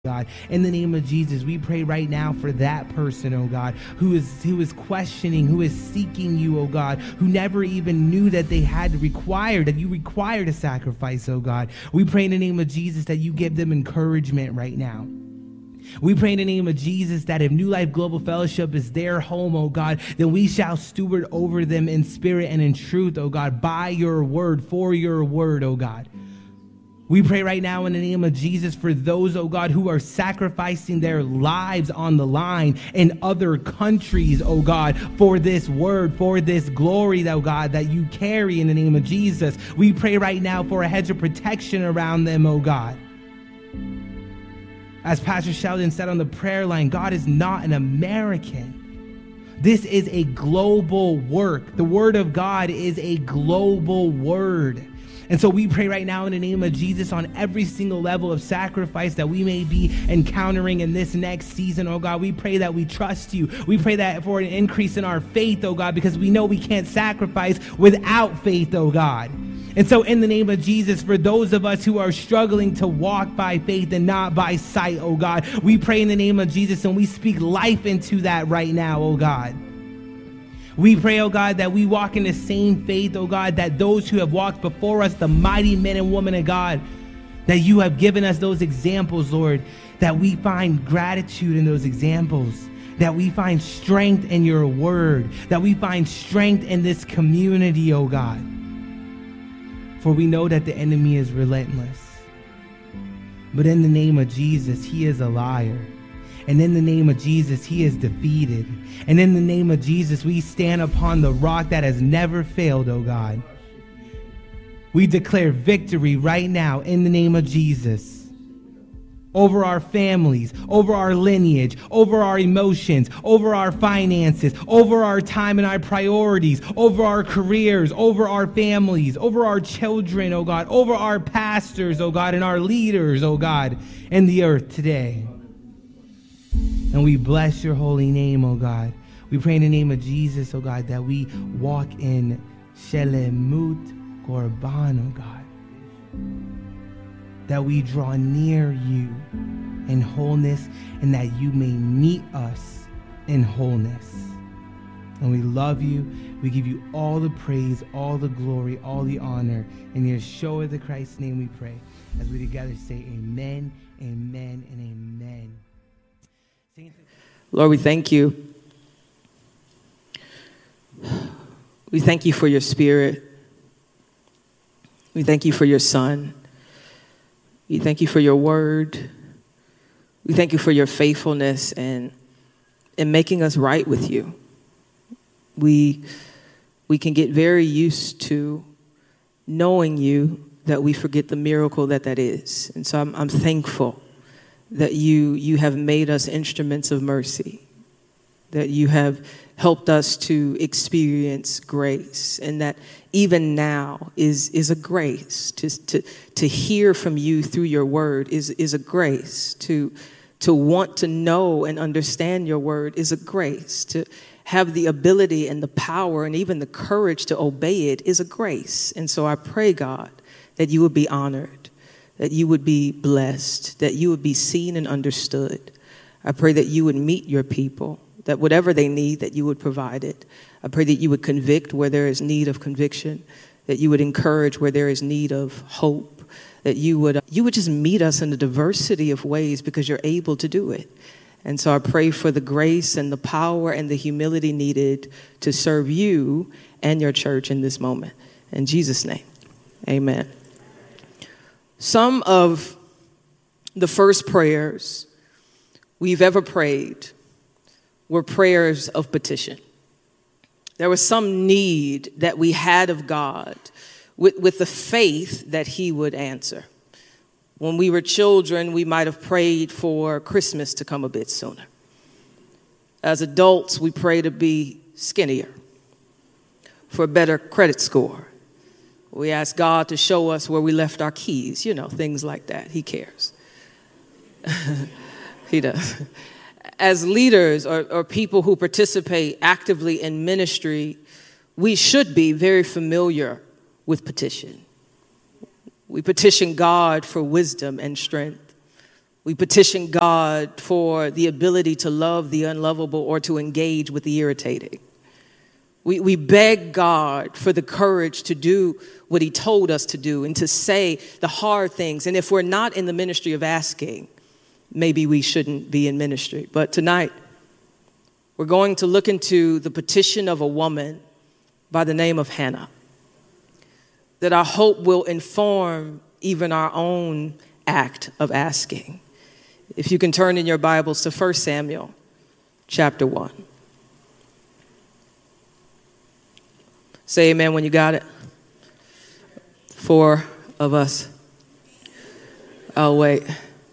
God, in the name of Jesus, we pray right now for that person, oh God, who is questioning, who is seeking you, oh God, who never even knew that they had that you required a sacrifice, oh God. We pray in the name of Jesus that you give them encouragement right now. We pray in the name of Jesus that if New Life Global Fellowship is their home, oh God, then we shall steward over them in spirit and in truth, oh God, by your word, for your word, oh God. We pray right now in the name of Jesus for those, oh God, who are sacrificing their lives on the line in other countries, oh God, for this word, for this glory, oh God, that you carry in the name of Jesus. We pray right now for a hedge of protection around them, oh God. As Pastor Sheldon said on the prayer line, God is not an American. This is a global work. The word of God is a global word. And so we pray right now in the name of Jesus on every single level of sacrifice that we may be encountering in this next season, oh God. We pray that we trust you. We pray that for an increase in our faith, oh God, because we know we can't sacrifice without faith, oh God. And so in the name of Jesus, for those of us who are struggling to walk by faith and not by sight, oh God, we pray in the name of Jesus and we speak life into that right now, oh God. We pray, oh God, that we walk in the same faith, oh God, that those who have walked before us, the mighty men and women of God, that you have given us those examples, Lord, that we find gratitude in those examples, that we find strength in your word, that we find strength in this community, oh God. For we know that the enemy is relentless. But in the name of Jesus, he is a liar. And in the name of Jesus, he is defeated. And in the name of Jesus, we stand upon the rock that has never failed, oh God. We declare victory right now in the name of Jesus. Over our families, over our lineage, over our emotions, over our finances, over our time and our priorities, over our careers, over our families, over our children, oh God, over our pastors, oh God, and our leaders, oh God, in the earth today. And we bless your holy name, oh God. We pray in the name of Jesus, oh God, that we walk in Shelemut Korban, oh God. That we draw near you in wholeness and that you may meet us in wholeness. And we love you. We give you all the praise, all the glory, all the honor. In Yeshua the Christ's name we pray. As we together say amen, amen, and amen. Lord, we thank you. We thank you for your spirit. We thank you for your son. We thank you for your word. We thank you for your faithfulness and in making us right with you. We can get very used to knowing you that we forget the miracle that is. And so I'm thankful that you have made us instruments of mercy, that you have helped us to experience grace, and that even now is a grace to hear from you through your word is a grace, to want to know and understand your word is a grace, to have the ability and the power and even the courage to obey it is a grace. And so I pray, God, that you would be honored, that you would be blessed, that you would be seen and understood. I pray that you would meet your people, that whatever they need, that you would provide it. I pray that you would convict where there is need of conviction, that you would encourage where there is need of hope, that you would just meet us in a diversity of ways because you're able to do it. And so I pray for the grace and the power and the humility needed to serve you and your church in this moment. In Jesus' name, amen. Some of the first prayers we've ever prayed were prayers of petition. There was some need that we had of God with the faith that he would answer. When we were children, we might have prayed for Christmas to come a bit sooner. As adults, we pray to be skinnier, for a better credit score. We ask God to show us where we left our keys, things like that. He cares. He does. As leaders or people who participate actively in ministry, we should be very familiar with petition. We petition God for wisdom and strength. We petition God for the ability to love the unlovable or to engage with the irritating. We beg God for the courage to do what he told us to do and to say the hard things. And if we're not in the ministry of asking, maybe we shouldn't be in ministry. But tonight, we're going to look into the petition of a woman by the name of Hannah, that I hope will inform even our own act of asking. If you can turn in your Bibles to 1 Samuel chapter 1. Say amen when you got it. 4 of us. I'll wait.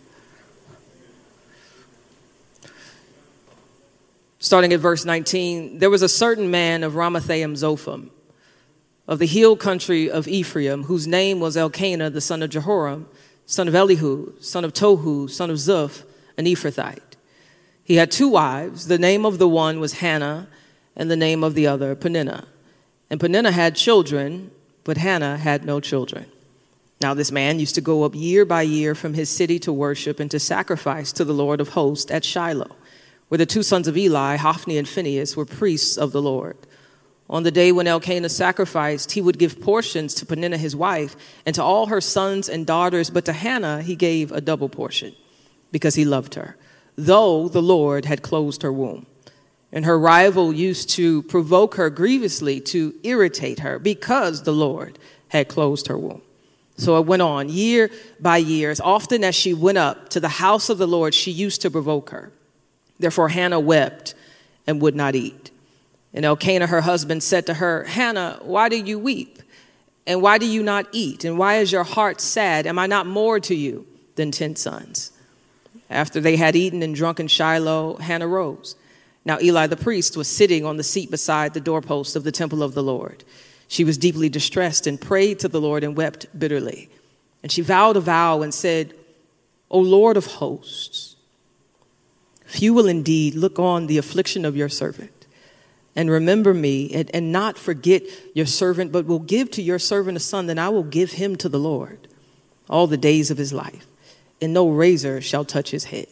Starting at verse 19, there was a certain man of Ramathaim Zophim, of the hill country of Ephraim, whose name was Elkanah, the son of Jehoram, son of Elihu, son of Tohu, son of Zuph, an Ephrathite. He had 2 wives. The name of the one was Hannah, and the name of the other Peninnah. And Peninnah had children, but Hannah had no children. Now this man used to go up year by year from his city to worship and to sacrifice to the Lord of hosts at Shiloh, where the 2 sons of Eli, Hophni and Phinehas, were priests of the Lord. On the day when Elkanah sacrificed, he would give portions to Peninnah his wife and to all her sons and daughters, but to Hannah he gave a double portion because he loved her, though the Lord had closed her womb. And her rival used to provoke her grievously to irritate her because the Lord had closed her womb. So it went on year by year. As often as she went up to the house of the Lord, she used to provoke her. Therefore Hannah wept and would not eat. And Elkanah, her husband, said to her, Hannah, why do you weep? And why do you not eat? And why is your heart sad? Am I not more to you than 10 sons? After they had eaten and drunk in Shiloh, Hannah rose. Now Eli the priest was sitting on the seat beside the doorpost of the temple of the Lord. She was deeply distressed and prayed to the Lord and wept bitterly. And she vowed a vow and said, O Lord of hosts, if you will indeed look on the affliction of your servant, and remember me, and not forget your servant, but will give to your servant a son, then I will give him to the Lord all the days of his life, and no razor shall touch his head.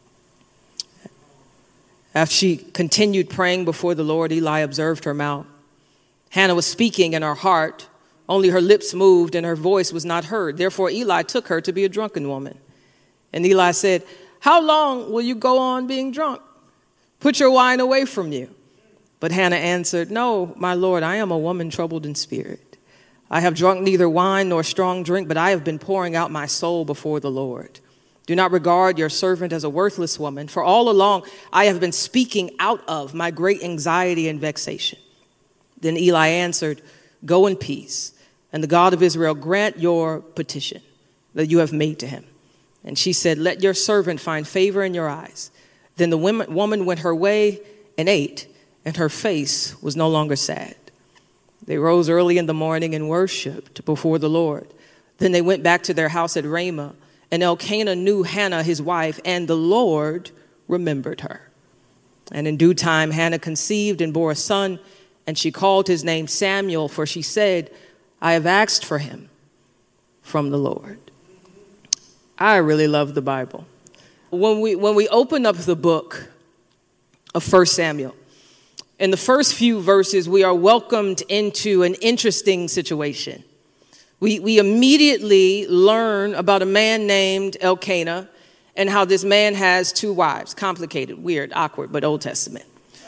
After she continued praying before the Lord, Eli observed her mouth. Hannah was speaking in her heart, only her lips moved and her voice was not heard. Therefore Eli took her to be a drunken woman. And Eli said, how long will you go on being drunk? Put your wine away from you. But Hannah answered, no, my Lord, I am a woman troubled in spirit. I have drunk neither wine nor strong drink, but I have been pouring out my soul before the Lord. Do not regard your servant as a worthless woman, for all along I have been speaking out of my great anxiety and vexation. Then Eli answered, go in peace, and the God of Israel grant your petition that you have made to him. And she said, let your servant find favor in your eyes. Then the woman went her way and ate, and her face was no longer sad. They rose early in the morning and worshiped before the Lord. Then they went back to their house at Ramah, and Elkanah knew Hannah his wife, and the Lord remembered her. And in due time Hannah conceived and bore a son, and she called his name Samuel, for she said, I have asked for him from the Lord. I really love the Bible. When we open up the book of 1 Samuel, in the first few verses, we are welcomed into an interesting situation. We immediately learn about a man named Elkanah and how this man has 2 wives. Complicated, weird, awkward, but Old Testament.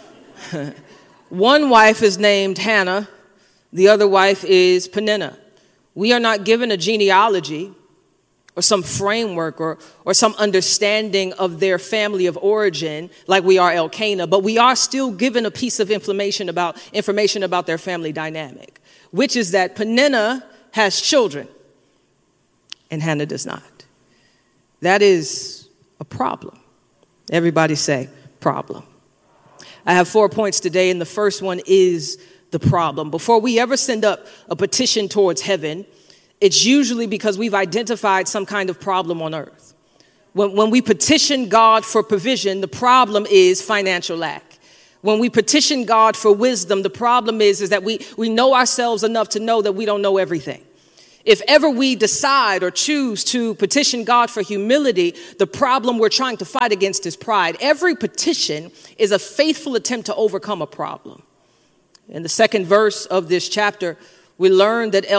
One wife is named Hannah. The other wife is Peninnah. We are not given a genealogy or some framework or some understanding of their family of origin like we are Elkanah, but we are still given a piece of information about their family dynamic, which is that Peninnah has children and Hannah does not. That is a problem. Everybody say problem. I have 4 points today, and the first one is the problem. Before we ever send up a petition towards heaven, it's usually because we've identified some kind of problem on earth. When we petition God for provision, the problem is financial lack. When we petition God for wisdom, the problem is that we know ourselves enough to know that we don't know everything. If ever we decide or choose to petition God for humility, the problem we're trying to fight against is pride. Every petition is a faithful attempt to overcome a problem. In the second verse of this chapter, we learn that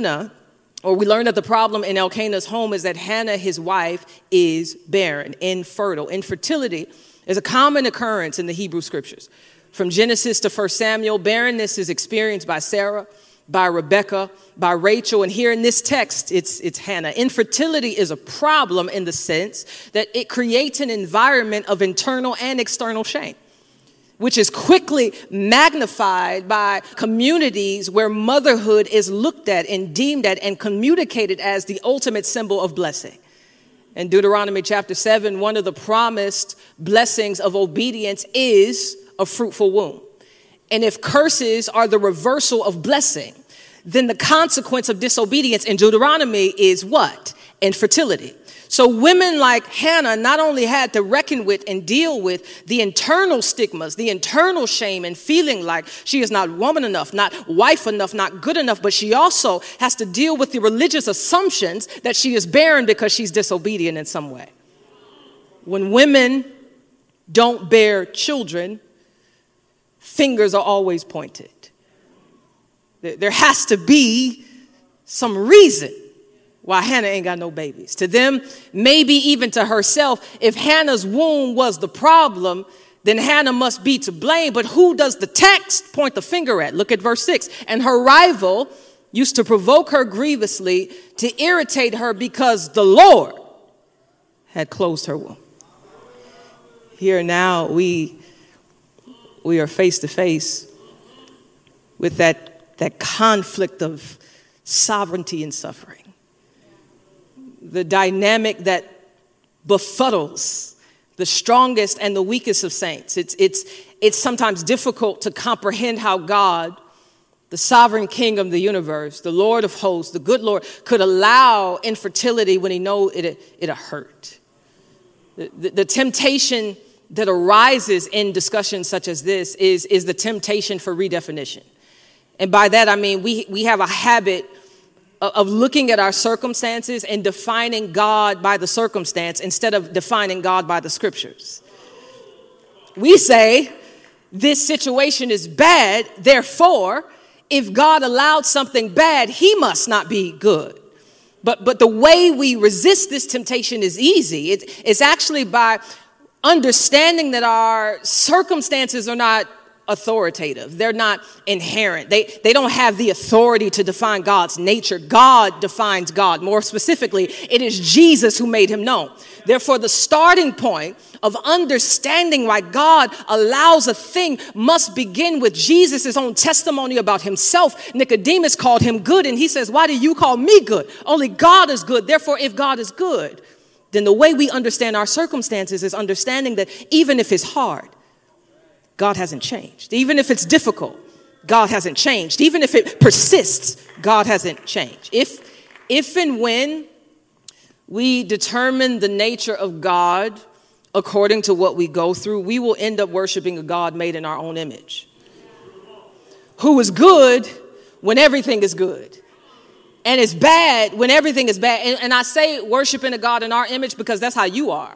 the problem in Elkanah's home is that Hannah, his wife, is barren, infertile. Infertility is a common occurrence in the Hebrew scriptures. From Genesis to 1 Samuel, barrenness is experienced by Sarah, by Rebecca, by Rachel, and here in this text, it's Hannah. Infertility is a problem in the sense that it creates an environment of internal and external shame, which is quickly magnified by communities where motherhood is looked at and deemed at and communicated as the ultimate symbol of blessing. In Deuteronomy chapter 7, one of the promised blessings of obedience is a fruitful womb. And if curses are the reversal of blessing, then the consequence of disobedience in Deuteronomy is what? Infertility. So women like Hannah not only had to reckon with and deal with the internal stigmas, the internal shame and feeling like she is not woman enough, not wife enough, not good enough, but she also has to deal with the religious assumptions that she is barren because she's disobedient in some way. When women don't bear children, fingers are always pointed. There has to be some reason why Hannah ain't got no babies. To them, maybe even to herself, if Hannah's womb was the problem, then Hannah must be to blame. But who does the text point the finger at? Look at verse 6. And her rival used to provoke her grievously to irritate her because the Lord had closed her womb. Here now we are face to face with that conflict of sovereignty and suffering. The dynamic that befuddles the strongest and the weakest of saints. It's sometimes difficult to comprehend how God, the sovereign king of the universe, the Lord of hosts, the good Lord, could allow infertility when he knows it'll hurt. The temptation that arises in discussions such as this is the temptation for redefinition. And by that, I mean, we have a habit of looking at our circumstances and defining God by the circumstance instead of defining God by the scriptures. We say, this situation is bad, therefore, if God allowed something bad, he must not be good. But the way we resist this temptation is easy. It's actually by understanding that our circumstances are not authoritative. They're not inherent. They don't have the authority to define God's nature. God defines God. More specifically, it is Jesus who made him known. Therefore, the starting point of understanding why God allows a thing must begin with Jesus' own testimony about himself. Nicodemus called him good, and he says, why do you call me good? Only God is good. Therefore, if God is good, then the way we understand our circumstances is understanding that even if it's hard, God hasn't changed. Even if it's difficult, God hasn't changed. Even if it persists, God hasn't changed. If and when we determine the nature of God according to what we go through, we will end up worshiping a God made in our own image, who is good when everything is good, and is bad when everything is bad. And I say worshiping a God in our image because that's how you are.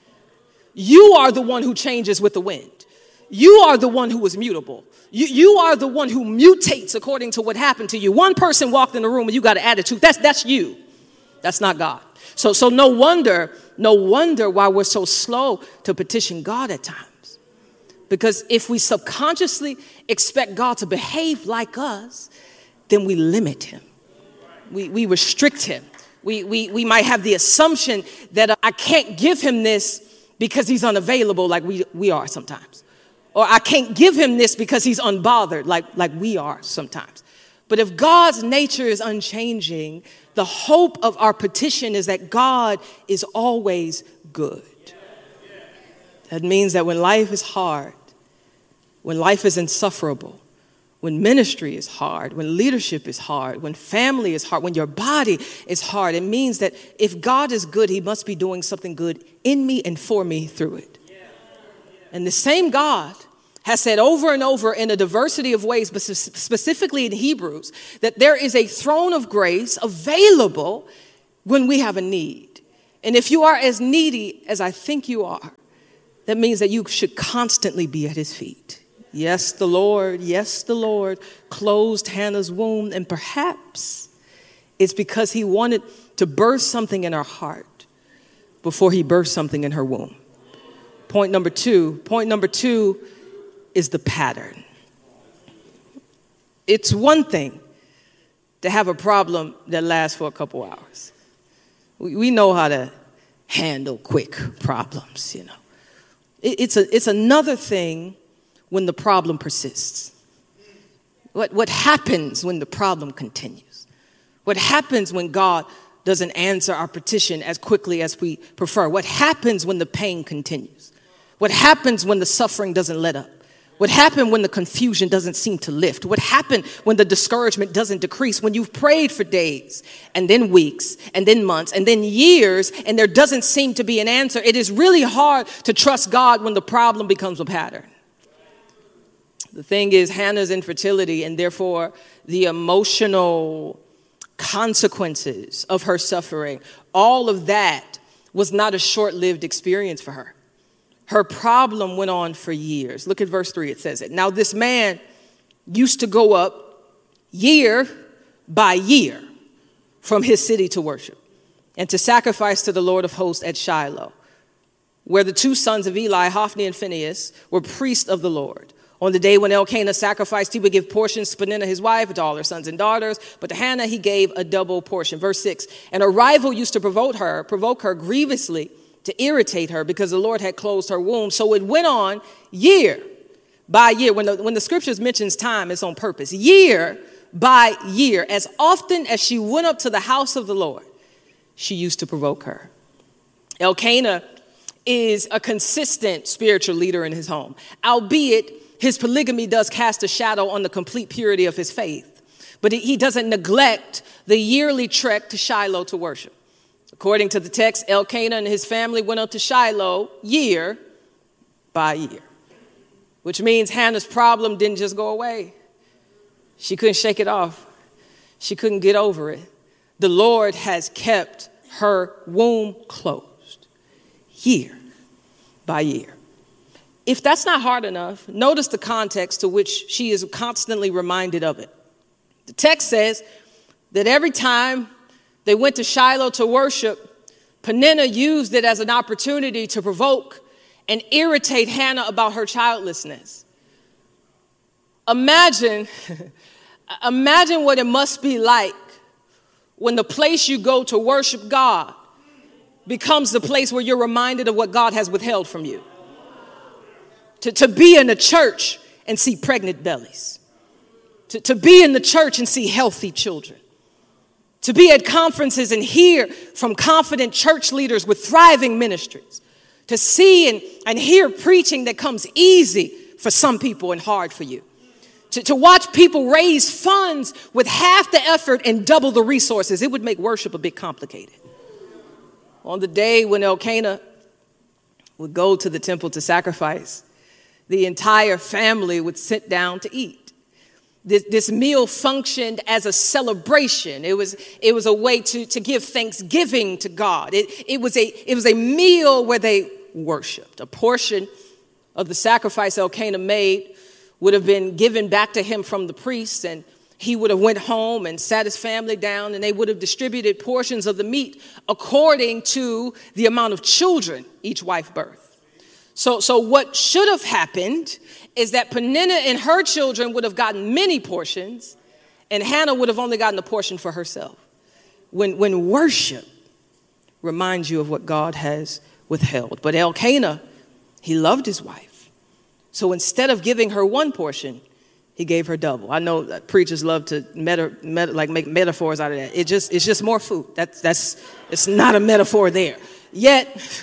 You are the one who changes with the wind. You are the one who is mutable. You are the one who mutates according to what happened to you. One person walked in the room and you got an attitude. That's you. That's not God. So no wonder why we're so slow to petition God at times. Because if we subconsciously expect God to behave like us, then we limit him. We restrict him. We might have the assumption that I can't give him this because he's unavailable like we are sometimes. Or I can't give him this because he's unbothered like we are sometimes. But if God's nature is unchanging, the hope of our petition is that God is always good. That means that when life is hard, when life is insufferable, when ministry is hard, when leadership is hard, when family is hard, when your body is hard, it means that if God is good, he must be doing something good in me and for me through it. And the same God has said over and over in a diversity of ways, but specifically in Hebrews, that there is a throne of grace available when we have a need. And if you are as needy as I think you are, that means that you should constantly be at his feet. Yes, the Lord closed Hannah's womb, and perhaps it's because he wanted to birth something in her heart before he birthed something in her womb. Point number two is the pattern. It's one thing to have a problem that lasts for a couple hours. We know how to handle quick problems, you know. It's another thing when the problem persists. What happens when the problem continues? What happens when God doesn't answer our petition as quickly as we prefer? What happens when the pain continues? What happens when the suffering doesn't let up? What happened when the confusion doesn't seem to lift? What happened when the discouragement doesn't decrease? When you've prayed for days and then weeks and then months and then years and there doesn't seem to be an answer, it is really hard to trust God when the problem becomes a pattern. The thing is, Hannah's infertility and therefore the emotional consequences of her suffering, all of that was not a short-lived experience for her. Her problem went on for years. Look at verse 3, it says it. Now this man used to go up year by year from his city to worship and to sacrifice to the Lord of hosts at Shiloh, where the two sons of Eli, Hophni and Phinehas, were priests of the Lord. On the day when Elkanah sacrificed, he would give portions to Peninnah, his wife, to all her sons and daughters. But to Hannah, he gave a double portion. Verse 6, and a rival used to provoke her grievously to irritate her because the Lord had closed her womb. So it went on year by year. When the scriptures mentions time, it's on purpose. Year by year, as often as she went up to the house of the Lord, she used to provoke her. Elkanah is a consistent spiritual leader in his home, albeit his polygamy does cast a shadow on the complete purity of his faith. But he doesn't neglect the yearly trek to Shiloh to worship. According to the text, Elkanah and his family went up to Shiloh year by year, which means Hannah's problem didn't just go away. She couldn't shake it off. She couldn't get over it. The Lord has kept her womb closed year by year. If that's not hard enough, notice the context to which she is constantly reminded of it. The text says that every time they went to Shiloh to worship, Peninnah used it as an opportunity to provoke and irritate Hannah about her childlessness. Imagine what it must be like when the place you go to worship God becomes the place where you're reminded of what God has withheld from you. To be in a church and see pregnant bellies. To be in the church and see healthy children. To be at conferences and hear from confident church leaders with thriving ministries. To see and hear preaching that comes easy for some people and hard for you. To watch people raise funds with half the effort and double the resources. It would make worship a bit complicated. On the day when Elkanah would go to the temple to sacrifice, the entire family would sit down to eat. This meal functioned as a celebration. It was a way to give thanksgiving to God. It was a meal where they worshiped. A portion of the sacrifice Elkanah made would have been given back to him from the priests, and he would have went home and sat his family down, and they would have distributed portions of the meat according to the amount of children each wife birthed. So what should have happened is that Peninnah and her children would have gotten many portions, and Hannah would have only gotten a portion for herself. When worship reminds you of what God has withheld. But Elkanah, he loved his wife. So instead of giving her one portion, he gave her double. I know that preachers love to make metaphors out of that. It's just more food. It's not a metaphor there. Yet,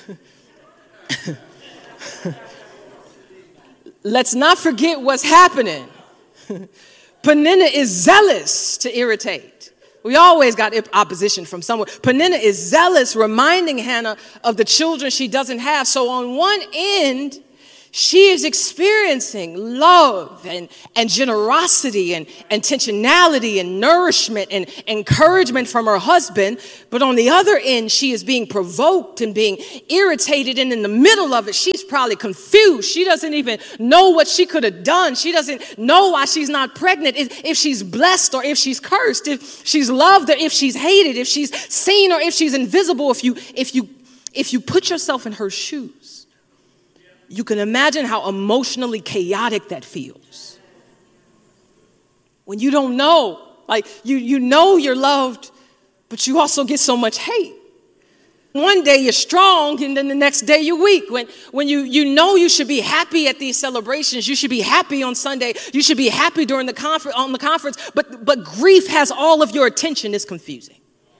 let's not forget what's happening. Peninnah is zealous to irritate. We always got opposition from somewhere. Peninnah is zealous, reminding Hannah of the children she doesn't have. So on one end, She is experiencing love and generosity and intentionality and nourishment and encouragement from her husband. But on the other end, she is being provoked and being irritated. And in the middle of it, she's probably confused. She doesn't even know what she could have done. She doesn't know why she's not pregnant, if she's blessed or if she's cursed, if she's loved or if she's hated, if she's seen or if she's invisible. If you put yourself in her shoes, you can imagine how emotionally chaotic that feels. When you don't know, like you know you're loved, but you also get so much hate. One day you're strong and then the next day you're weak. When you know you should be happy at these celebrations, you should be happy on Sunday, you should be happy during the conference, but grief has all of your attention. It's confusing.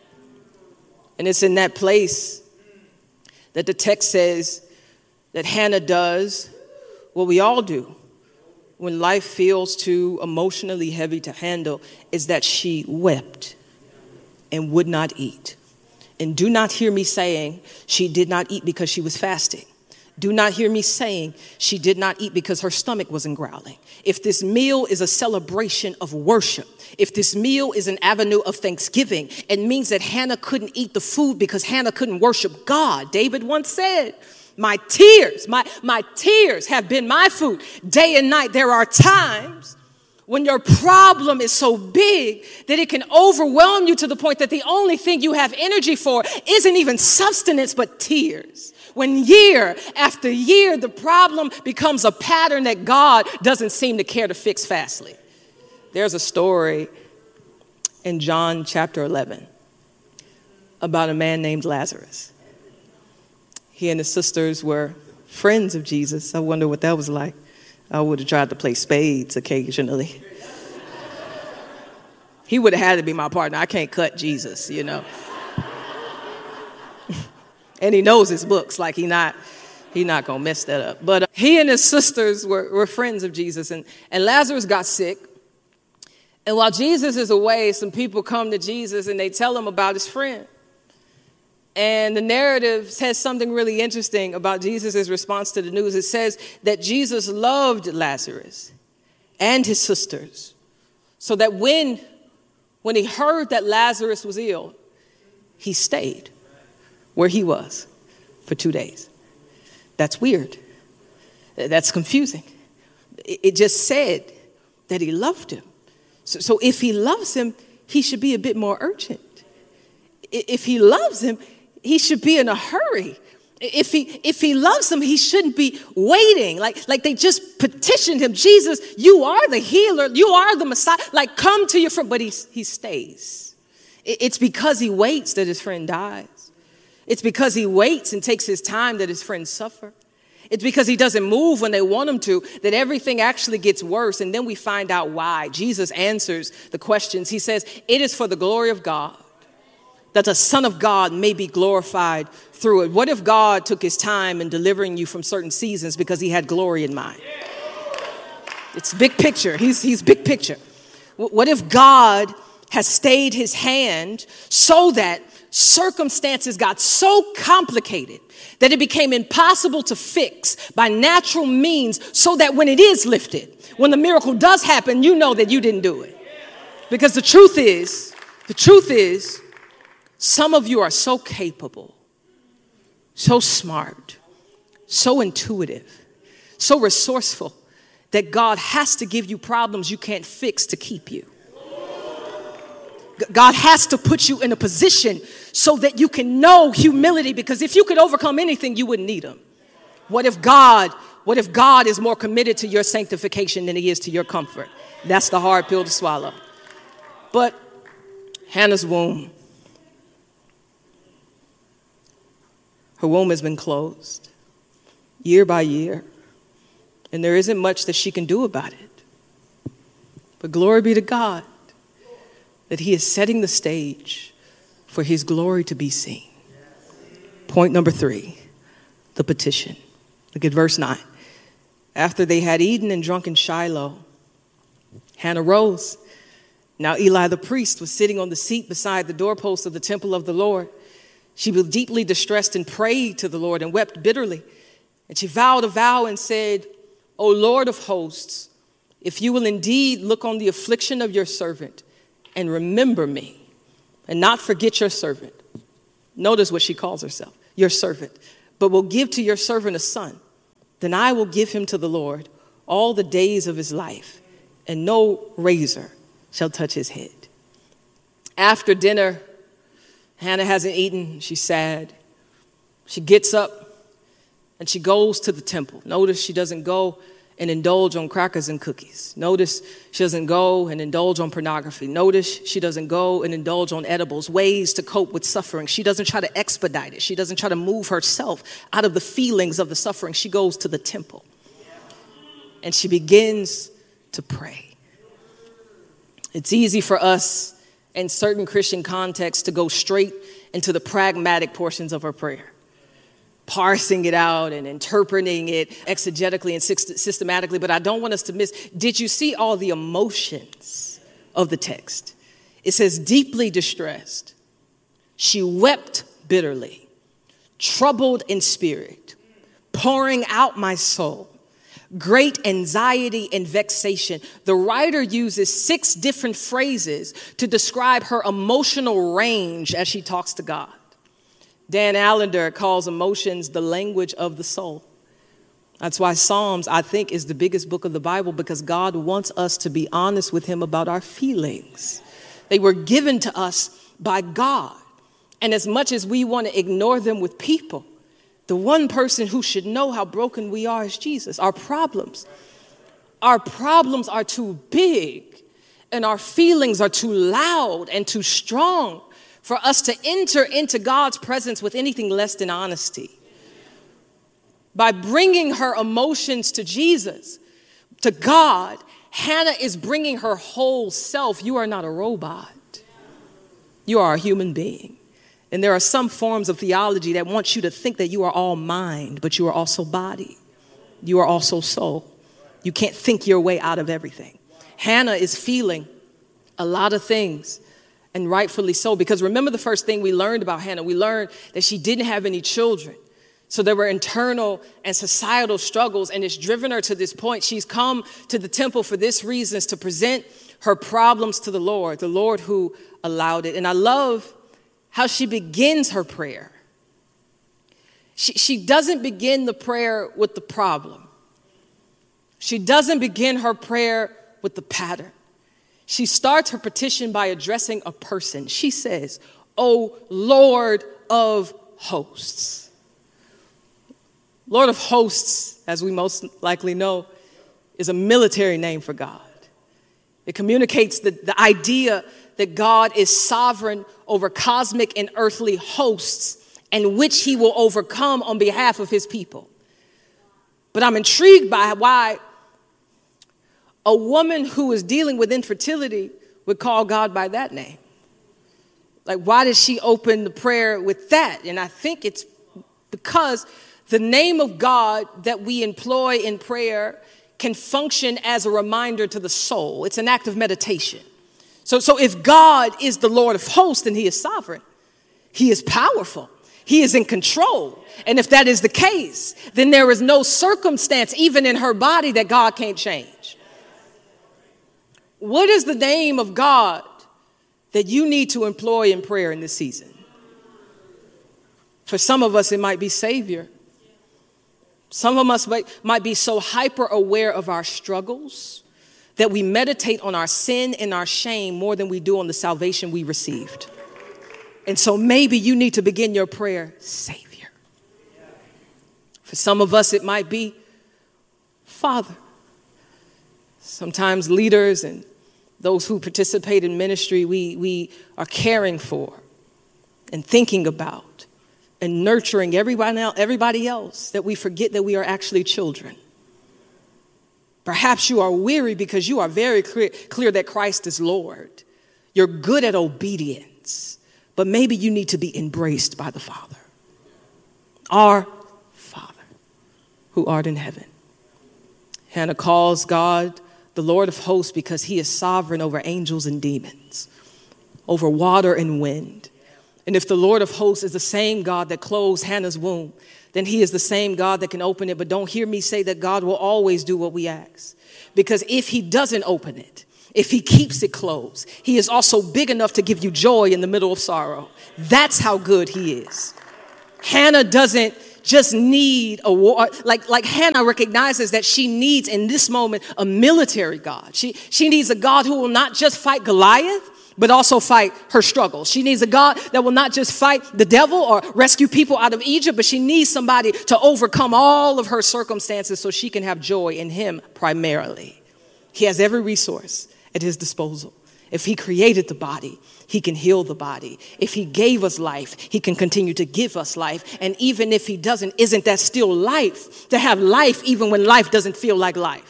And it's in that place that the text says that Hannah does what we all do when life feels too emotionally heavy to handle, is that she wept and would not eat. And do not hear me saying she did not eat because she was fasting. Do not hear me saying she did not eat because her stomach wasn't growling. If this meal is a celebration of worship, if this meal is an avenue of thanksgiving, it means that Hannah couldn't eat the food because Hannah couldn't worship God. David once said, my tears have been my food day and night. There are times when your problem is so big that it can overwhelm you to the point that the only thing you have energy for isn't even sustenance, but tears. When year after year, the problem becomes a pattern that God doesn't seem to care to fix fastly. There's a story in John chapter 11 about a man named Lazarus. He and his sisters were friends of Jesus. I wonder what that was like. I would have tried to play spades occasionally. He would have had to be my partner. I can't cut Jesus, you know. And he knows his books, like he not going to mess that up. But he and his sisters were friends of Jesus, and Lazarus got sick. And while Jesus is away, some people come to Jesus and they tell him about his friend. And the narrative says something really interesting about Jesus' response to the news. It says that Jesus loved Lazarus and his sisters, so that when he heard that Lazarus was ill, he stayed where he was for 2 days. That's weird. That's confusing. It just said that he loved him. So if he loves him, he should be a bit more urgent. If he loves him, he should be in a hurry. If he loves him, he shouldn't be waiting. Like they just petitioned him. Jesus, you are the healer. You are the Messiah. Like, come to your friend. But he stays. It's because he waits that his friend dies. It's because he waits and takes his time that his friends suffer. It's because he doesn't move when they want him to, that everything actually gets worse. And then we find out why. Jesus answers the questions. He says, it is for the glory of God, that the Son of God may be glorified through it. What if God took his time in delivering you from certain seasons because he had glory in mind? It's big picture. He's big picture. What if God has stayed his hand so that circumstances got so complicated that it became impossible to fix by natural means, so that when it is lifted, when the miracle does happen, you know that you didn't do it? Because the truth is, some of you are so capable, so smart, so intuitive, so resourceful, that God has to give you problems you can't fix to keep you. God has to put you in a position so that you can know humility, because if you could overcome anything, you wouldn't need him. What if God is more committed to your sanctification than he is to your comfort? That's the hard pill to swallow. But Hannah's womb, her womb has been closed year by year, and there isn't much that she can do about it. But glory be to God that he is setting the stage for his glory to be seen. Point number 3, the petition. Look at verse 9. After they had eaten and drunk in Shiloh, Hannah rose. Now Eli the priest was sitting on the seat beside the doorpost of the temple of the Lord. She was deeply distressed and prayed to the Lord and wept bitterly. And she vowed a vow and said, O Lord of hosts, if you will indeed look on the affliction of your servant and remember me and not forget your servant. Notice what she calls herself, your servant, but will give to your servant a son. Then I will give him to the Lord all the days of his life, and no razor shall touch his head. After dinner, Hannah hasn't eaten. She's sad. She gets up and she goes to the temple. Notice she doesn't go and indulge on crackers and cookies. Notice she doesn't go and indulge on pornography. Notice she doesn't go and indulge on edibles, ways to cope with suffering. She doesn't try to expedite it. She doesn't try to move herself out of the feelings of the suffering. She goes to the temple and she begins to pray. It's easy for us in certain Christian contexts to go straight into the pragmatic portions of our prayer, parsing it out and interpreting it exegetically and systematically. But I don't want us to miss, did you see all the emotions of the text? It says, deeply distressed. She wept bitterly, troubled in spirit, pouring out my soul. Great anxiety and vexation. The writer uses 6 different phrases to describe her emotional range as she talks to God. Dan Allender calls emotions the language of the soul. That's why Psalms, I think, is the biggest book of the Bible, because God wants us to be honest with him about our feelings. They were given to us by God. And as much as we want to ignore them with people, the one person who should know how broken we are is Jesus. Our problems are too big, and our feelings are too loud and too strong for us to enter into God's presence with anything less than honesty. By bringing her emotions to Jesus, to God, Hannah is bringing her whole self. You are not a robot. You are a human being. And there are some forms of theology that want you to think that you are all mind, but you are also body. You are also soul. You can't think your way out of everything. Hannah is feeling a lot of things, and rightfully so, because remember the first thing we learned about Hannah. We learned that she didn't have any children. So there were internal and societal struggles, and it's driven her to this point. She's come to the temple for this reason, to present her problems to the Lord who allowed it. And I love how she begins her prayer. She doesn't begin the prayer with the problem. She doesn't begin her prayer with the pattern. She starts her petition by addressing a person. She says, "O Lord of hosts." Lord of hosts, as we most likely know, is a military name for God. It communicates the idea that God is sovereign over cosmic and earthly hosts, and which he will overcome on behalf of his people. But I'm intrigued by why a woman who is dealing with infertility would call God by that name. Like, why did she open the prayer with that? And I think it's because the name of God that we employ in prayer can function as a reminder to the soul. It's an act of meditation. So if God is the Lord of hosts, then he is sovereign. He is powerful. He is in control. And if that is the case, then there is no circumstance, even in her body, that God can't change. What is the name of God that you need to employ in prayer in this season? For some of us, it might be Savior. Some of us might be so hyper aware of our struggles that we meditate on our sin and our shame more than we do on the salvation we received. And so maybe you need to begin your prayer, Savior. For some of us, it might be Father. Sometimes leaders and those who participate in ministry, we are caring for and thinking about and nurturing everybody else, that we forget that we are actually children. Perhaps you are weary because you are very clear that Christ is Lord. You're good at obedience, but maybe you need to be embraced by the Father. Our Father, who art in heaven. Hannah calls God the Lord of hosts because he is sovereign over angels and demons, over water and wind. And if the Lord of hosts is the same God that closed Hannah's womb, then he is the same God that can open it. But don't hear me say that God will always do what we ask. Because if he doesn't open it, if he keeps it closed, he is also big enough to give you joy in the middle of sorrow. That's how good he is. Hannah doesn't just need a war. Like Hannah recognizes that she needs in this moment a military God. She needs a God who will not just fight Goliath, but also fight her struggles. She needs a God that will not just fight the devil or rescue people out of Egypt, but she needs somebody to overcome all of her circumstances so she can have joy in him primarily. He has every resource at his disposal. If he created the body, he can heal the body. If he gave us life, he can continue to give us life. And even if he doesn't, isn't that still life? To have life even when life doesn't feel like life.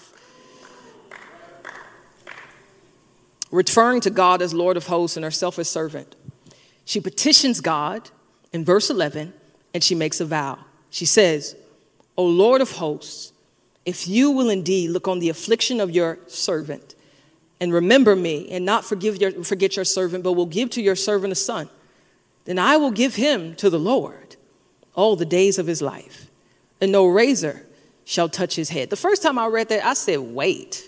Referring to God as Lord of hosts and herself as servant, she petitions God in verse 11, and she makes a vow. She says, O Lord of hosts, if you will indeed look on the affliction of your servant and remember me and not forget your servant, but will give to your servant a son, then I will give him to the Lord all the days of his life, and no razor shall touch his head. The first time I read that, I said, wait,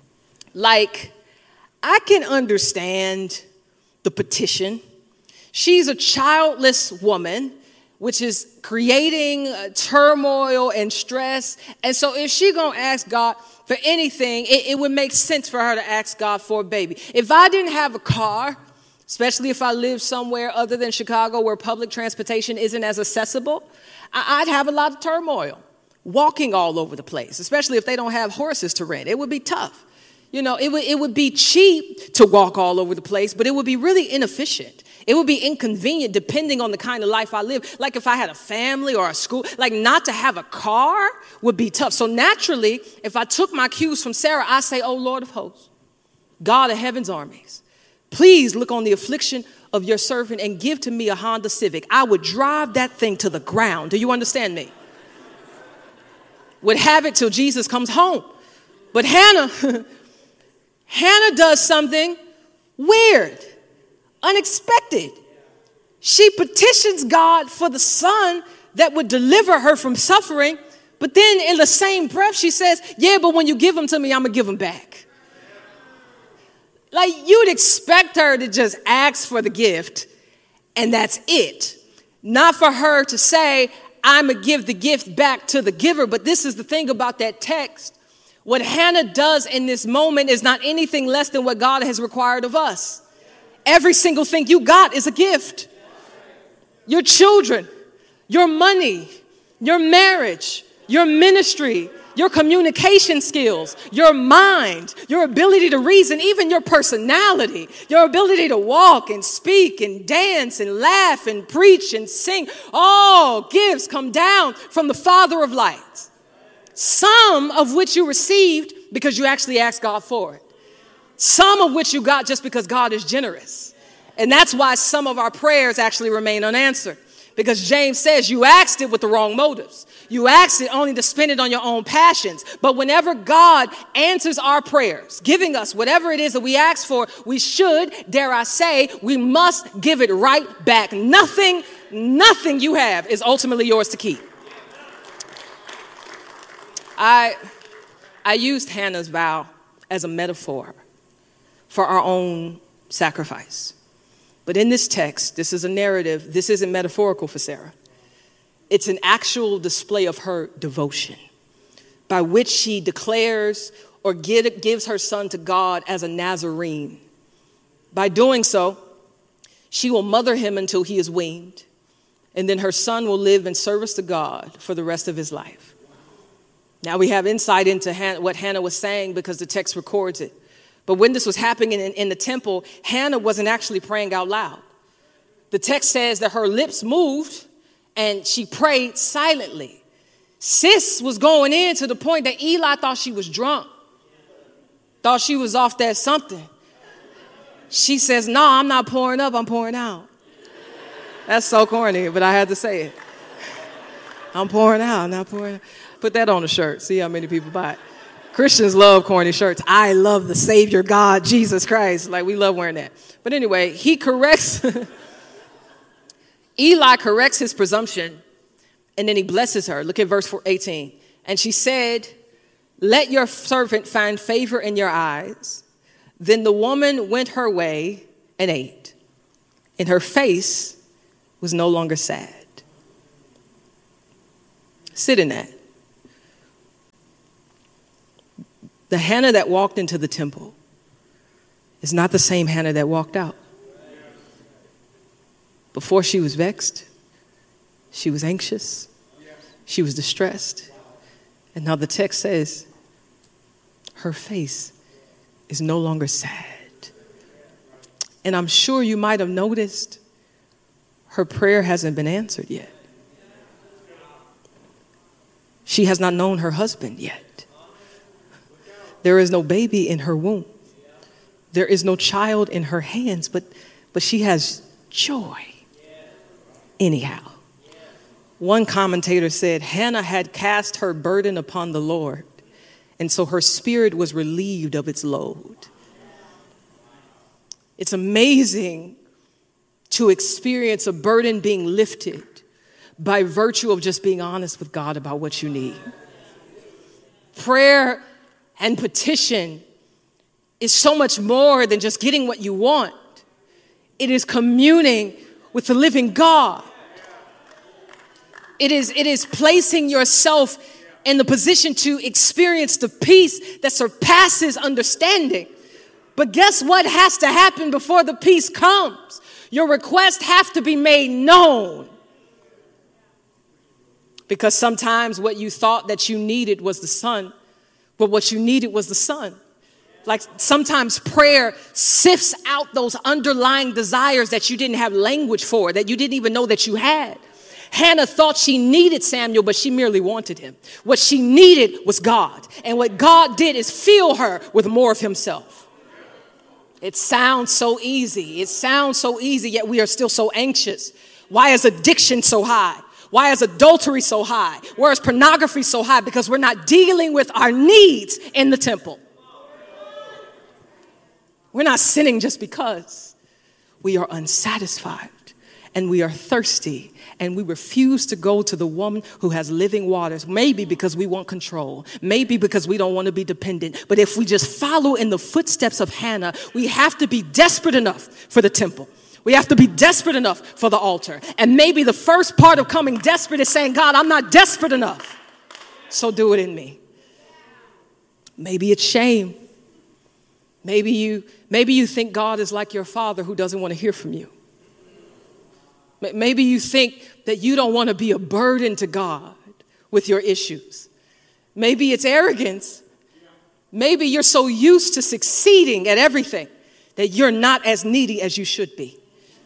I can understand the petition. She's a childless woman, which is creating turmoil and stress. And so if she gonna ask God for anything, it would make sense for her to ask God for a baby. If I didn't have a car, especially if I lived somewhere other than Chicago where public transportation isn't as accessible, I'd have a lot of turmoil walking all over the place, especially if they don't have horses to rent. It would be tough. You know, it would be cheap to walk all over the place, but it would be really inefficient. It would be inconvenient depending on the kind of life I live. Like if I had a family or a school, like not to have a car would be tough. So naturally, if I took my cues from Sarah, I say, oh, Lord of hosts, God of heaven's armies, please look on the affliction of your servant and give to me a Honda Civic. I would drive that thing to the ground. Do you understand me? Would have it till Jesus comes home. But Hannah does something weird, unexpected. She petitions God for the son that would deliver her from suffering. But then in the same breath, she says, yeah, but when you give him to me, I'm going to give him back. Like you'd expect her to just ask for the gift and that's it. Not for her to say, I'm going to give the gift back to the giver. But this is the thing about that text. What Hannah does in this moment is not anything less than what God has required of us. Every single thing you got is a gift. Your children, your money, your marriage, your ministry, your communication skills, your mind, your ability to reason, even your personality, your ability to walk and speak and dance and laugh and preach and sing. All gifts come down from the Father of lights. Some of which you received because you actually asked God for it. Some of which you got just because God is generous. And that's why some of our prayers actually remain unanswered. Because James says you asked it with the wrong motives. You asked it only to spend it on your own passions. But whenever God answers our prayers, giving us whatever it is that we ask for, we should, dare I say, we must give it right back. Nothing you have is ultimately yours to keep. I used Hannah's vow as a metaphor for our own sacrifice. But in this text, this is a narrative. This isn't metaphorical for Sarah. It's an actual display of her devotion by which she declares or gives her son to God as a Nazarene. By doing so, she will mother him until he is weaned, and then her son will live in service to God for the rest of his life. Now we have insight into what Hannah was saying because the text records it. But when this was happening in the temple, Hannah wasn't actually praying out loud. The text says that her lips moved and she prayed silently. Sis was going in to the point that Eli thought she was drunk, thought she was off that something. She says, no, I'm not pouring up, I'm pouring out. That's so corny, but I had to say it. I'm pouring out, not pouring out. Put that on a shirt, see how many people buy it. Christians love corny shirts. I love the Savior God, Jesus Christ. Like, we love wearing that. But anyway, Eli corrects his presumption And then he blesses her. Look at verse 18. And she said, let your servant find favor in your eyes. Then the woman went her way and ate, and her face was no longer sad. Sit in that. The Hannah that walked into the temple is not the same Hannah that walked out. Before she was vexed, she was anxious, she was distressed. And now the text says, her face is no longer sad. And I'm sure you might have noticed her prayer hasn't been answered yet. She has not known her husband yet. There is no baby in her womb. There is no child in her hands, but she has joy anyhow. One commentator said, Hannah had cast her burden upon the Lord, and so her spirit was relieved of its load. It's amazing to experience a burden being lifted by virtue of just being honest with God about what you need. Prayer and petition is so much more than just getting what you want. It is communing with the living God. It is placing yourself in the position to experience the peace that surpasses understanding. But guess what has to happen before the peace comes? Your requests have to be made known. Because sometimes what you thought that you needed was the son, but what you needed was the son. Like sometimes prayer sifts out those underlying desires that you didn't have language for, that you didn't even know that you had. Hannah thought she needed Samuel, but she merely wanted him. What she needed was God. And what God did is fill her with more of himself. It sounds so easy. It sounds so easy, yet we are still so anxious. Why is addiction so high? Why is adultery so high? Why is pornography so high? Because we're not dealing with our needs in the temple. We're not sinning just because. We are unsatisfied and we are thirsty and we refuse to go to the woman who has living waters. Maybe because we want control. Maybe because we don't want to be dependent. But if we just follow in the footsteps of Hannah, we have to be desperate enough for the temple. We have to be desperate enough for the altar. And maybe the first part of coming desperate is saying, God, I'm not desperate enough, so do it in me. Maybe it's shame. Maybe you think God is like your father who doesn't want to hear from you. Maybe you think that you don't want to be a burden to God with your issues. Maybe it's arrogance. Maybe you're so used to succeeding at everything that you're not as needy as you should be.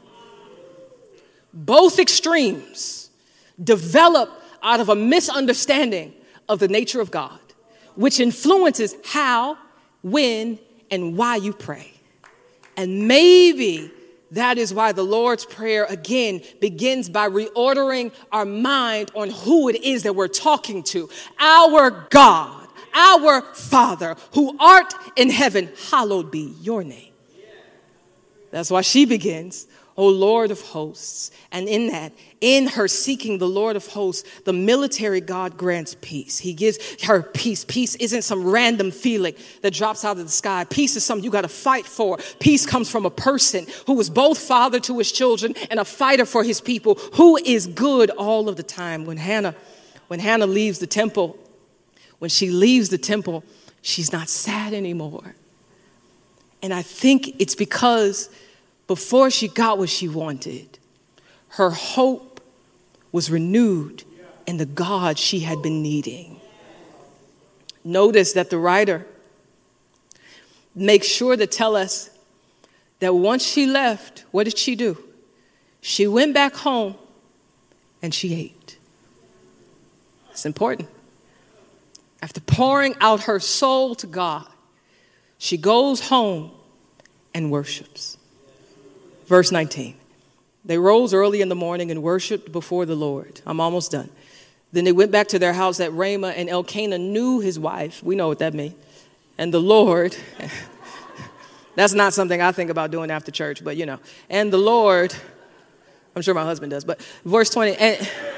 Both extremes develop out of a misunderstanding of the nature of God, which influences how, when, and why you pray. And maybe that is why the Lord's Prayer, again, begins by reordering our mind on who it is that we're talking to. Our God, our Father, who art in heaven, hallowed be your name. That's why she begins, O Lord of hosts. And in her seeking the Lord of hosts, the military God grants peace. He gives her peace. Peace isn't some random feeling that drops out of the sky. Peace is something you got to fight for. Peace comes from a person who was both father to his children and a fighter for his people, who is good all of the time. When Hannah leaves the temple, when she leaves the temple, she's not sad anymore. And I think it's because before she got what she wanted, her hope was renewed in the God she had been needing. Notice that the writer makes sure to tell us that once she left, what did she do? She went back home and she ate. It's important. After pouring out her soul to God, she goes home and worships. Verse 19, they rose early in the morning and worshiped before the Lord. I'm almost done. Then they went back to their house at Ramah, and Elkanah knew his wife. We know what that means. And the Lord, that's not something I think about doing after church, but and the Lord, I'm sure my husband does, but verse 20,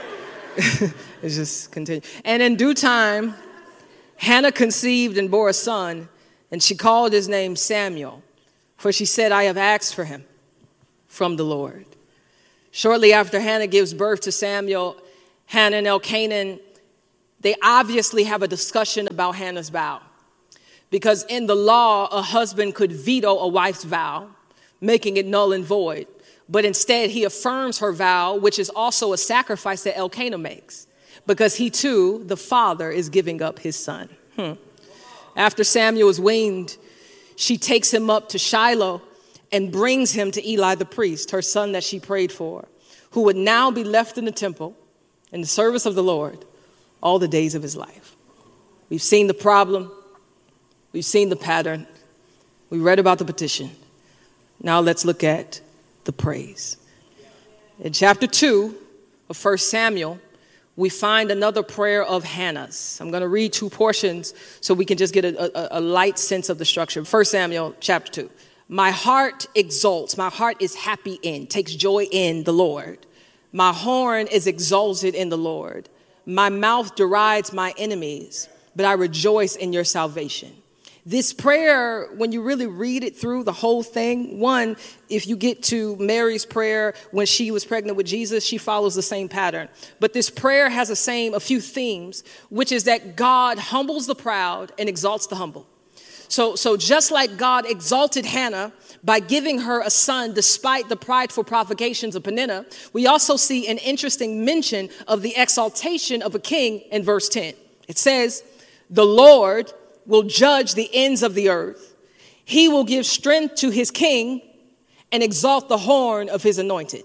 It's just continue. And in due time, Hannah conceived and bore a son, and she called his name Samuel, for she said, I have asked for him from the Lord. Shortly after Hannah gives birth to Samuel, Hannah and Elkanah, they obviously have a discussion about Hannah's vow. Because in the law, a husband could veto a wife's vow, making it null and void. But instead, he affirms her vow, which is also a sacrifice that Elkanah makes. Because he too, the father, is giving up his son. After Samuel is weaned, she takes him up to Shiloh and brings him to Eli the priest, her son that she prayed for, who would now be left in the temple in the service of the Lord all the days of his life. We've seen the problem. We've seen the pattern. We read about the petition. Now let's look at the praise. In chapter 2 of 1 Samuel, we find another prayer of Hannah's. I'm going to read two portions so we can just get a light sense of the structure. 1 Samuel chapter 2. My heart exults. My heart is happy takes joy in the Lord. My horn is exalted in the Lord. My mouth derides my enemies, but I rejoice in your salvation. This prayer, when you really read it through the whole thing, one, if you get to Mary's prayer when she was pregnant with Jesus, she follows the same pattern. But this prayer has a few themes, which is that God humbles the proud and exalts the humble. So just like God exalted Hannah by giving her a son despite the prideful provocations of Peninnah, we also see an interesting mention of the exaltation of a king in verse 10. It says, the Lord will judge the ends of the earth. He will give strength to his king and exalt the horn of his anointed.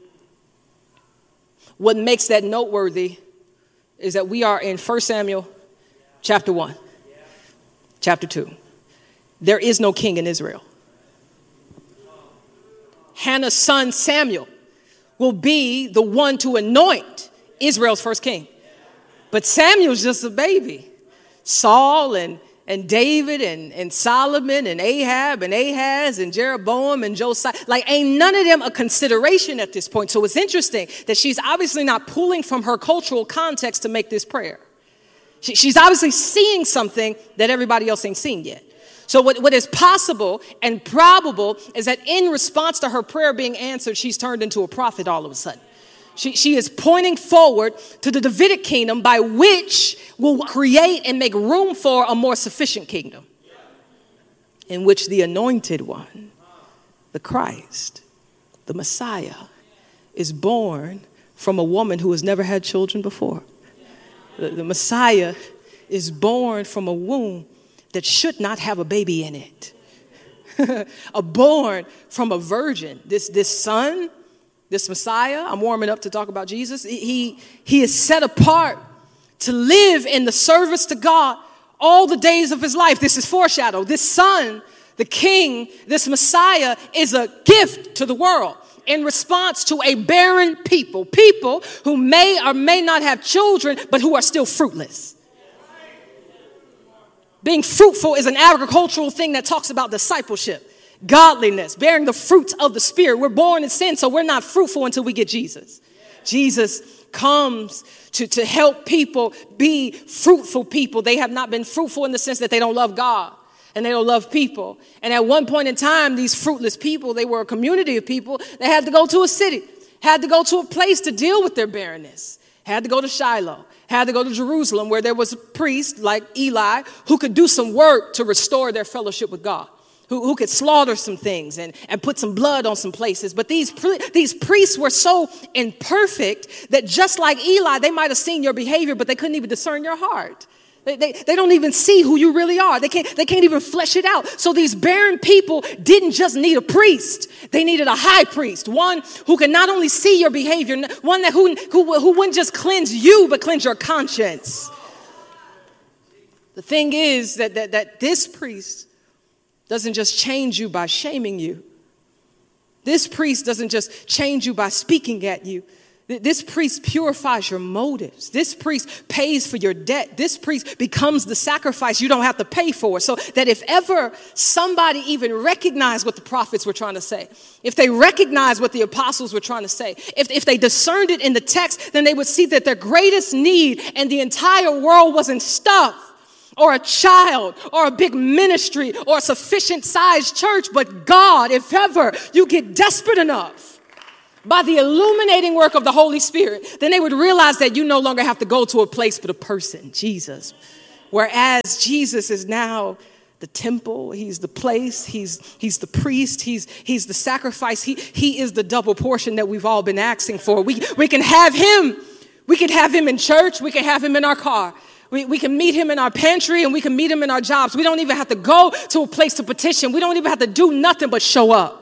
What makes that noteworthy is that we are in 1 Samuel chapter 1, chapter 2. There is no king in Israel. Hannah's son Samuel will be the one to anoint Israel's first king. But Samuel's just a baby. Saul and David and Solomon and Ahab and Ahaz and Jeroboam and Josiah, like ain't none of them a consideration at this point. So it's interesting that she's obviously not pulling from her cultural context to make this prayer. She's obviously seeing something that everybody else ain't seen yet. So what is possible and probable is that in response to her prayer being answered, she's turned into a prophet all of a sudden. She is pointing forward to the Davidic kingdom by which will create and make room for a more sufficient kingdom in which the anointed one, the Christ, the Messiah, is born from a woman who has never had children before. The Messiah is born from a womb that should not have a baby in it. Born from a virgin. This son, this Messiah, I'm warming up to talk about Jesus. He is set apart to live in the service to God all the days of his life. This is foreshadowed. This son, the king, this Messiah is a gift to the world in response to a barren people who may or may not have children, but who are still fruitless. Being fruitful is an agricultural thing that talks about discipleship, godliness, bearing the fruits of the Spirit. We're born in sin, so we're not fruitful until we get Jesus. Jesus comes to help people be fruitful people. They have not been fruitful in the sense that they don't love God and they don't love people. And at one point in time, these fruitless people, they were a community of people that had to go to a city, had to go to a place to deal with their barrenness, had to go to Shiloh, had to go to Jerusalem where there was a priest like Eli who could do some work to restore their fellowship with God, who could slaughter some things and put some blood on some places. But these priests were so imperfect that just like Eli, they might have seen your behavior, but they couldn't even discern your heart. They don't even see who you really are. They can't even flesh it out. So these barren people didn't just need a priest. They needed a high priest, one who can not only see your behavior, one who wouldn't just cleanse you, but cleanse your conscience. The thing is that this priest doesn't just change you by shaming you. This priest doesn't just change you by speaking at you. This priest purifies your motives. This priest pays for your debt. This priest becomes the sacrifice you don't have to pay for. So that if ever somebody even recognized what the prophets were trying to say, if they recognized what the apostles were trying to say, if they discerned it in the text, then they would see that their greatest need in the entire world wasn't stuff or a child or a big ministry or a sufficient sized church, but God. If ever you get desperate enough by the illuminating work of the Holy Spirit, then they would realize that you no longer have to go to a place but a person, Jesus. Whereas Jesus is now the temple, he's the place, he's the priest, he's the sacrifice, he is the double portion that we've all been asking for. We can have him. We can have him in church, we can have him in our car. We can meet him in our pantry and we can meet him in our jobs. We don't even have to go to a place to petition. We don't even have to do nothing but show up.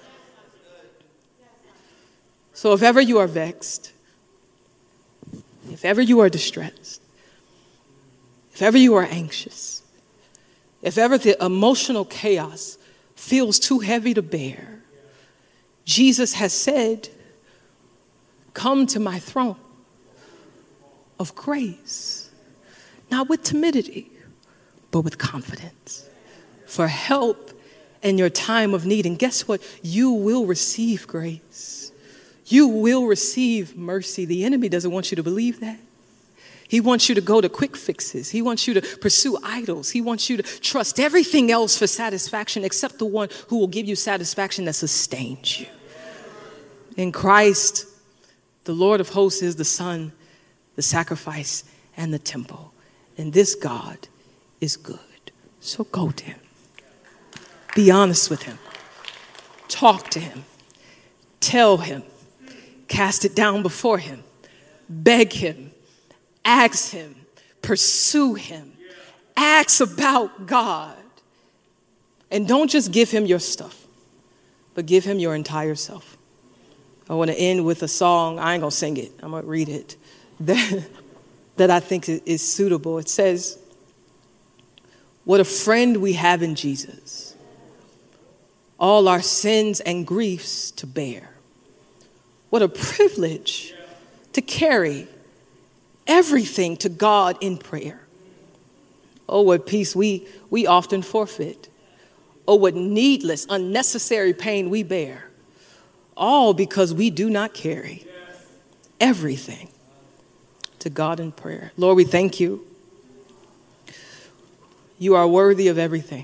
So if ever you are vexed, if ever you are distressed, if ever you are anxious, if ever the emotional chaos feels too heavy to bear, Jesus has said, come to my throne of grace, not with timidity, but with confidence, for help in your time of need. And guess what? You will receive grace. You will receive mercy. The enemy doesn't want you to believe that. He wants you to go to quick fixes. He wants you to pursue idols. He wants you to trust everything else for satisfaction except the one who will give you satisfaction that sustains you. In Christ, the Lord of hosts is the Son, the sacrifice, and the temple. And this God is good. So go to him. Be honest with him. Talk to him. Tell him. Cast it down before him. Beg him. Ask him. Pursue him. Ask about God. And don't just give him your stuff, but give him your entire self. I want to end with a song. I ain't going to sing it. I'm going to read it. That I think is suitable. It says, what a friend we have in Jesus. All our sins and griefs to bear. What a privilege to carry everything to God in prayer. Oh, what peace we often forfeit. Oh, what needless, unnecessary pain we bear. All because we do not carry everything to God in prayer. Lord, we thank you. You are worthy of everything.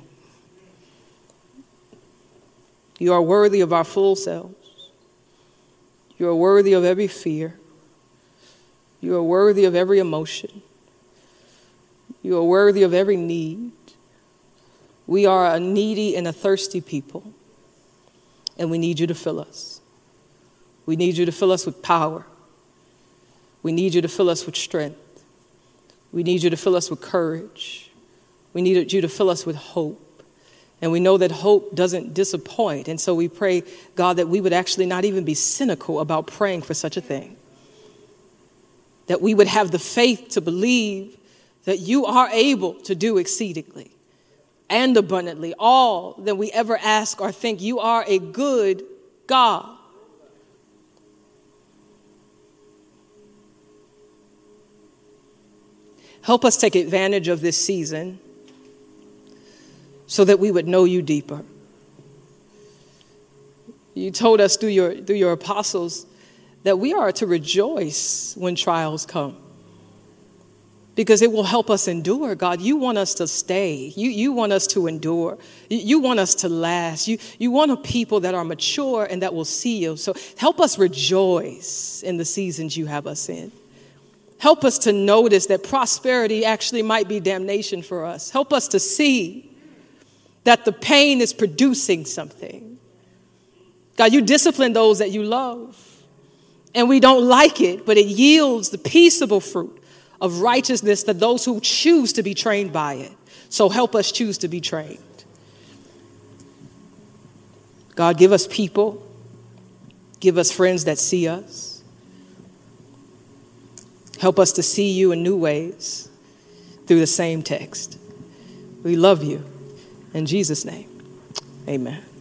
You are worthy of our full selves. You are worthy of every fear. You are worthy of every emotion. You are worthy of every need. We are a needy and a thirsty people, and we need you to fill us. We need you to fill us with power. We need you to fill us with strength. We need you to fill us with courage. We need you to fill us with hope. And we know that hope doesn't disappoint. And so we pray, God, that we would actually not even be cynical about praying for such a thing. That we would have the faith to believe that you are able to do exceedingly and abundantly all that we ever ask or think. You are a good God. Help us take advantage of this season so that we would know you deeper. You told us through your apostles that we are to rejoice when trials come because it will help us endure. God, you want us to stay. You want us to endure. You want us to last. You want a people that are mature and that will see you. So help us rejoice in the seasons you have us in. Help us to notice that prosperity actually might be damnation for us. Help us to see that the pain is producing something. God, you discipline those that you love. And we don't like it, but it yields the peaceable fruit of righteousness to those who choose to be trained by it. So help us choose to be trained. God, give us people. Give us friends that see us. Help us to see you in new ways through the same text. We love you. In Jesus' name, amen.